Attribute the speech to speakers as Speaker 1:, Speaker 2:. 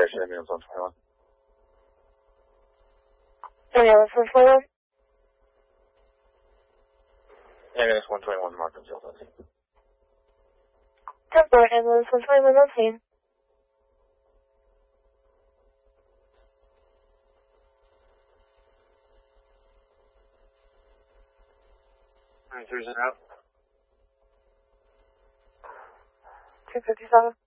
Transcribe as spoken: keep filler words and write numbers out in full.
Speaker 1: station, ambulance one twenty-one.
Speaker 2: Ambulance one twenty-one.
Speaker 1: Ambulance one twenty-one, Martinsville, Tennessee.
Speaker 2: ten four, ambulance one twenty-one on scene.
Speaker 1: Alright, there's an out.
Speaker 2: two fifty-seven.